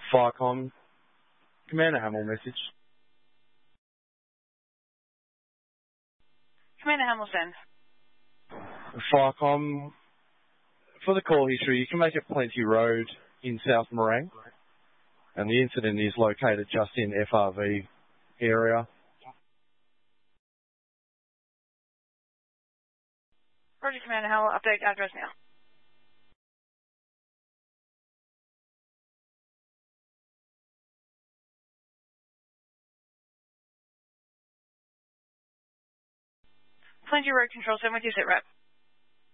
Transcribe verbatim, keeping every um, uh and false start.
Firecom, Commander Hamill message. Commander Hamilton. Firecom, for the call history, you can make it Plenty Road in South Morang, and the incident is located just in F R V area. Roger, Commander Hamill. Update address now. Plenty Road Control seven, what do you sit rep?